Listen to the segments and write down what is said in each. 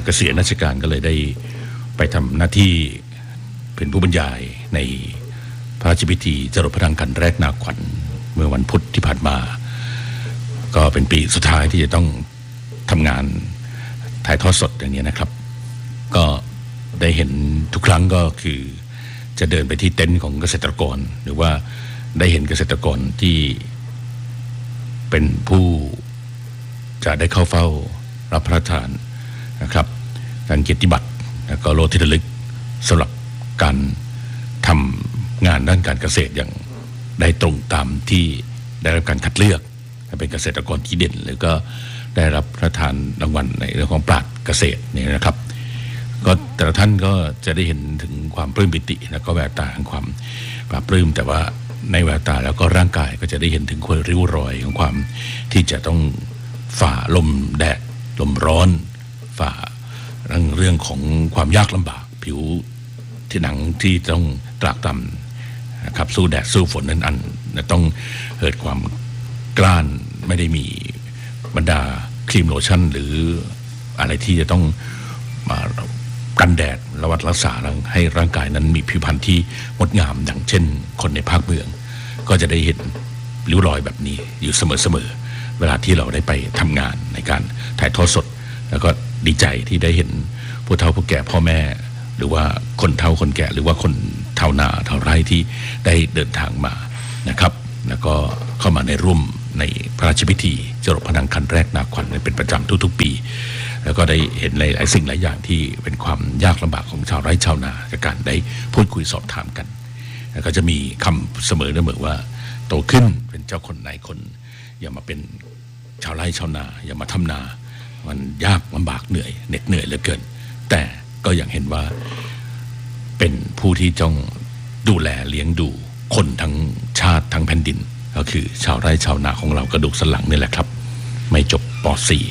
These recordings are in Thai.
เกษียณราชการก็เลยได้ไปทำหน้าที่เป็นผู้บรรยายในพระราชพิธีจรดพระนางคันแรกนาขวัญเมื่อวันพุธที่ผ่านมาก็เป็นปีสุดท้ายที่จะต้องทำงานถ่ายทอดสดอย่างนี้นะครับก็ได้เห็นทุกครั้งก็คือจะเดินไปที่เต็นท์ของเกษตรกรหรือว่าได้เห็นเกษตรกรที่เป็นผู้จะได้เข้าเฝ้ารับพระราชทานนะครับการเกียรติบัตรแล้วก็โล่ที่ระลึกสำหรับการทำงานด้านการเกษตรอย่างได้ตรงตามที่ได้รับการคัดเลือกเป็นเกษตรกรที่เด่นหรือก็ได้รับพระราชทานรางวัลในเรื่องของปราชญ์เกษตรนี่นะครับก็แต่ละท่านก็จะได้เห็นถึงความปลื้มปิติแล้วก็แววตาของความปราบปลื้มแต่ว่าในแววตาแล้วก็ร่างกายก็จะได้เห็นถึงความริ้วรอยของความที่จะต้องฝ่าลมแดดลมร้อนฝ่าเรื่องของความยากลำบากผิวที่หนังที่ต้องตรากตรำนะครับสู้แดดสู้ฝนนั้นต้องเกิดความกล้านไม่ได้มีบรรดาครีมโลชั่นหรืออะไรที่จะต้องมากันแดดระวัดรักษาให้ร่างกายนั้นมีผิวพรรณที่งดงามอย่างเช่นคนในภาคเมืองก็จะได้เห็นริ้วรอยแบบนี้อยู่เสมอเวลาที่เราได้ไปทำงานในการถ่ายทอดสดแล้วก็ดีใจที่ได้เห็นผู้เฒ่าผู้แก่พ่อแม่หรือว่าคนเฒ่าคนแก่หรือว่าคนเฒ่านาเฒ่าไร่ที่ได้เดินทางมานะครับแล้วก็เข้ามาในร่วมในพระราชพิธีจรดพระนางคันแรกนาขวัญเป็นประจำทุกๆปีแล้วก็ได้เห็นหลายสิ่งหลายอย่างที่เป็นความยากลำบากของชาวไร่ชาวนาจากการได้พูดคุยสอบถามกันแล้วก็จะมีคำเสมอว่าโตขึ้นเป็นเจ้าคนนายคนอย่ามาเป็นชาวไร่ชาวนาอย่ามาทำนามันยากลำบากเหนื่อยเหน็ดเหนื่อยเหลือเกินแต่ก็ยังเห็นว่าเป็นผู้ที่จ้องดูแลเลี้ยงดูคนทั้งชาติทั้งแผ่นดินก็คือชาวไร่ชาวนาของเรากระดูกสันหลังนี่แหละครับไม่จบป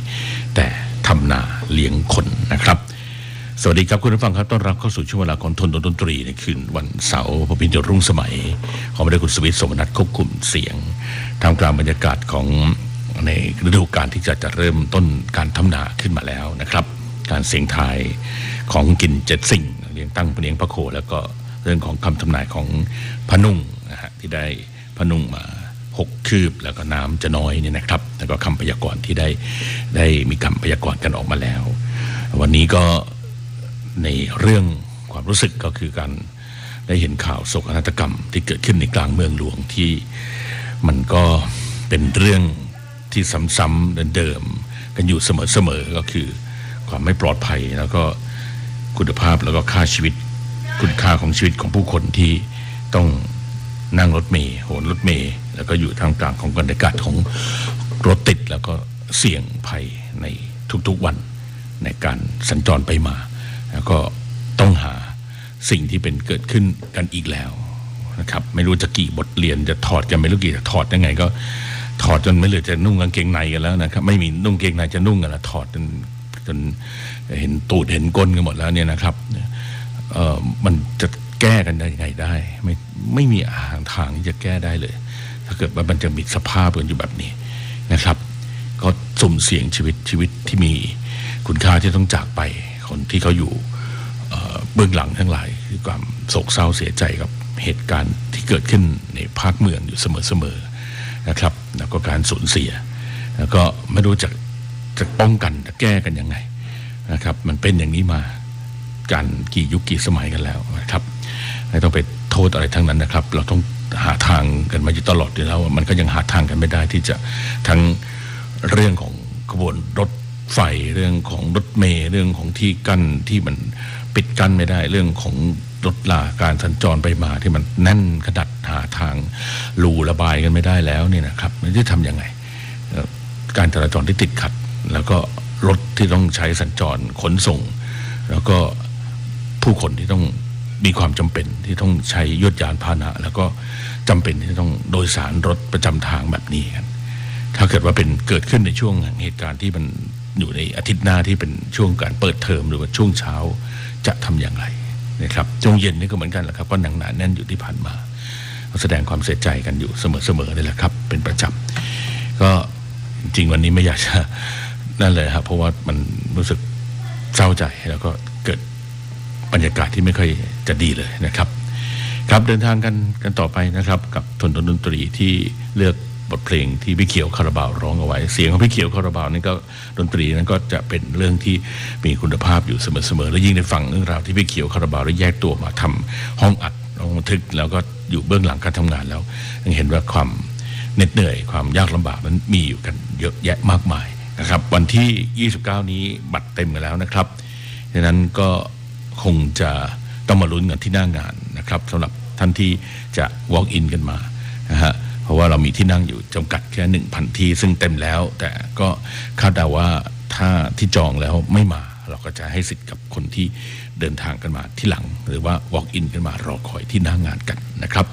.4 แต่ทำนาเลี้ยงคนนะครับสวัสดีครับคุณผู้ฟังครับต้อนรับเข้าสู่ช่วงเวลาของทนดนตรีในคืนวันเสาร์พระพิญญรุ่งสมัยของพระเดชคุณสวิทย์สมนัสควบคุมเสียงท่ามกลางบรรยากาศของในฤดูกาลที่จะเริ่มต้นการทำนาขึ้นมาแล้วนะครับการเสียงทายของกิน7สิ่งเลี้ยงตั้งเลี้ยงพระโคแล้วก็เรื่องของคำทำนายของพระนุ่งนะฮะที่ได้พระนุ่งมา6 คืบแล้วก็น้ำจะน้อยเนี่ยนะครับแล้วก็คำพยากรณ์ที่ได้มีคำพยากรณ์กันออกมาแล้ววันนี้ก็ในเรื่องความรู้สึกก็คือการได้เห็นข่าวโศกนาฏกรรมที่เกิดขึ้นในกลางเมืองหลวงที่มันก็เป็นเรื่องที่ซ้ำๆเดิมๆกันอยู่เสมอๆก็คือความไม่ปลอดภัยแล้วก็คุณภาพแล้วก็ค่าชีวิตคุณค่าของชีวิตของผู้คนที่ต้องนั่งรถเมล์โหนรถเมล์แล้วก็อยู่ท่ามกลางของบรรยากาศของรถติดแล้วก็เสี่ยงภัยในทุกๆวันในการสัญจรไปมาแล้วก็ต้องหาสิ่งที่เป็นเกิดขึ้นกันอีกแล้วนะครับไม่รู้จะกี่บทเรียนจะถอดกันไม่รู้กี่จะถอดยังไงก็ถอดจนไม่เหลือจะนุ่งกางเกงในกันแล้วนะครับไม่มีนุ่งเกงในจะนุ่งกันแล้วถอดจนเห็นตูดเห็นก้นกันหมดแล้วเนี่ยนะครับมันจะแก้กันได้ยังไงได้ไม่มีทางที่จะแก้ได้เลยถ้าเกิดว่ามันจะมีสภาพกันอยู่แบบนี้นะครับก็สุ่มเสี่ยงชีวิตที่มีคุณค่าที่ต้องจากไปคนที่เขาอยู่เบื้องหลังทั้งหลายคือความโศกเศร้าเสียใจกับเหตุการณ์ที่เกิดขึ้นในภาคเมืองอยู่เสมอนะครับแล้วก็การสูญเสียแล้วก็ไม่รู้จะป้องกันจะแก้กันยังไงนะครับมันเป็นอย่างนี้มาการกี่ยุคกี่สมัยกันแล้วนะครับไม่ต้องไปโทษอะไรทั้งนั้นนะครับเราต้องหาทางกันมาอยู่ตลอดอยู่แล้วมันก็ยังหาทางกันไม่ได้ที่จะทั้งเรื่องของขบวนรถไฟเรื่องของรถเมล์เรื่องของที่กั้นที่มันปิดกั้นไม่ได้เรื่องของรถลาการสัญจรไปมาที่มันแน่นกระดัดหาทางรูระบายกันไม่ได้แล้วเนี่ยนะครับมันจะทำยังไงการจราจรที่ติดขัดแล้วก็รถที่ต้องใช้สัญจรขนส่งแล้วก็ผู้คนที่ต้องมีความจำเป็นที่ต้องใช้ยวดยานพาหนะแล้วก็จำเป็นที่ต้องโดยสารรถประจำทางแบบนี้กันถ้าเกิดว่าเป็นเกิดขึ้นในช่วงเหตุการณ์ที่มันอยู่ในอาทิตย์หน้าที่เป็นช่วงการเปิดเทอมหรือว่าช่วงเช้าจะทำอย่างไรนะครับช่วงเย็นนี่ก็เหมือนกันแหละครับก็หนักหนาแน่นอยู่ที่ผ่านมาแสดงความเสียใจกันอยู่เสมอนี่แหละครับเป็นประจำก็จริงวันนี้ไม่อยากจะนั่นเลยครับเพราะว่ามันรู้สึกเศร้าใจแล้วก็เกิดบรรยากาศที่ไม่ค่อยจะดีเลยนะครับครับเดินทางกันต่อไปนะครับกับทนดนตรีที่เลือกบทเพลงที่พี่เขียวคาราบาวร้องเอาไว้เสียงของพี่เขียวคาราบาวนี่ก็ดนตรีนั้นก็จะเป็นเรื่องที่มีคุณภาพอยู่เสมอๆและยิ่งได้ฟังเรื่องราวที่พี่เขียวคาราบาวได้แยกตัวมาทำห้องอัดห้องบันทึกแล้วก็อยู่เบื้องหลังการทำงานแล้วยังเห็นว่าความเหน็ดเหนื่อยความยากลำบากนั้นมีอยู่กันเยอะแยะมากมายนะครับวันที่29นี้บัตรเต็มกันแล้วนะครับดังนั้นก็คงจะต้องมาลุ้นกันที่หน้างานนะครับสำหรับท่านที่จะ walk in กันมานะฮะเพราะว่าเรามีที่นั่งอยู่จำกัดแค่ 1,000 ที่ซึ่งเต็มแล้วแต่ก็คาดเดาว่าถ้าที่จองแล้วไม่มาเราก็จะให้สิทธิ์กับคนที่เดินทางกันมาที่หลังหรือว่า walk in กันมารอคอยที่หน้างานกันนะครับ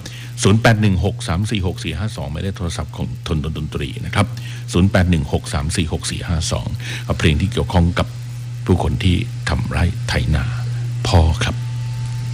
0816346452หมายเลขโทรศัพท์ของทนดนตรีนะครับ0816346452เอาเพลงที่เกี่ยวข้องกับผู้คนที่ทำไร่ไถนาพ่อครับ